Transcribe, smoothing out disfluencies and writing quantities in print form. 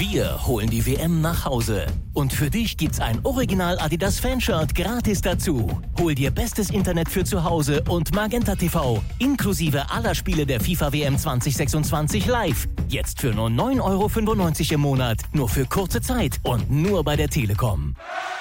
Wir holen die WM nach Hause. Und für dich gibt's ein Original Adidas Fanshirt gratis dazu. Hol dir bestes Internet für zu Hause und Magenta TV, inklusive aller Spiele der FIFA WM 2026 live. Jetzt für nur 9,95 € im Monat, nur für kurze Zeit und nur bei der Telekom.